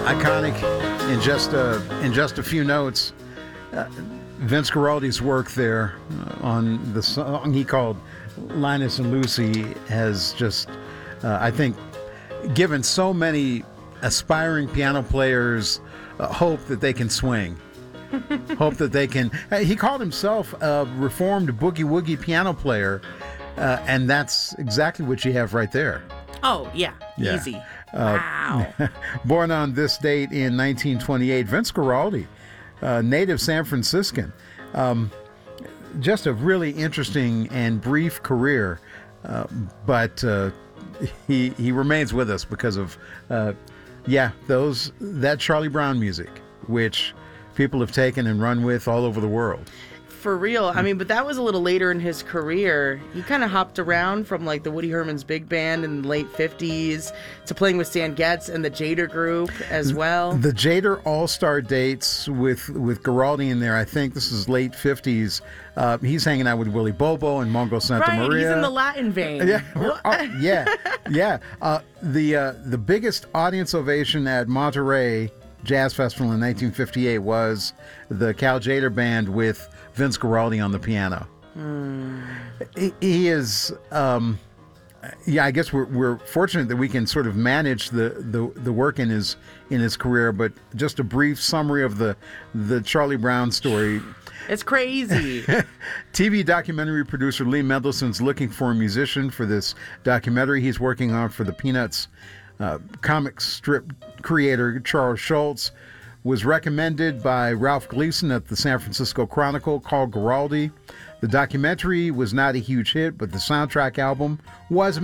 iconic in just a few notes. Vince Guaraldi's work there on the song he called Linus and Lucy has just, I think, given so many aspiring piano players hope that they can swing. Hope that they can. He called himself a reformed boogie-woogie piano player, and that's exactly what you have right there. Oh, yeah. Easy. Wow. Born on this date in 1928, Vince Guaraldi, native San Franciscan. Just a really interesting and brief career, but he remains with us because of, that Charlie Brown music, which people have taken and run with all over the world. For real. I mean, but that was a little later in his career. He kind of hopped around from like the Woody Herman's Big Band in the late 50s to playing with Stan Getz and the Jader Group as well. The Jader All-Star dates with Guaraldi in there, I think this is late 50s. He's hanging out with Willie Bobo and Mongo Santa Maria. Right, he's in the Latin vein. Yeah. The biggest audience ovation at Monterey Jazz Festival in 1958 was the Cal Jader Band with Vince Guaraldi on the piano. He is, I guess we're fortunate that we can sort of manage the work in his career. But just a brief summary of the Charlie Brown story. It's crazy. TV documentary producer Lee Mendelssohn's looking for a musician for this documentary he's working on for the Peanuts. Comic strip creator Charles Schultz was recommended by Ralph Gleason at the San Francisco Chronicle, called Guaraldi. The documentary was not a huge hit, but the soundtrack album was